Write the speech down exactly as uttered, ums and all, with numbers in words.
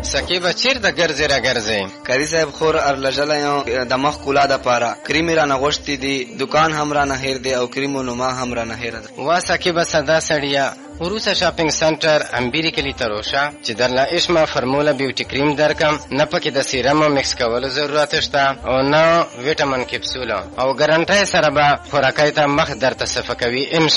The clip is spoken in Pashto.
سکیبه چیرته ګرځې را ګرځې؟ کری صاحب خور ارلژله یو د مخ کولا د پاره کریم را نغوشتي دي، دکان هم را نه هیر دی او کریم نو ما هم را نه هیر ده. وا سکیبه صدا سړیا وروسته شاپینګ سنټر امبیری کلی تروشه چې درله اشما فرموله بیوټي کریم درکم، نه پکې د سیرم مکس کولو ضرورت شته او نه ویټامین کپسول، او ګارانټي سره به خوراکۍ ته مخ درته صفه کوي.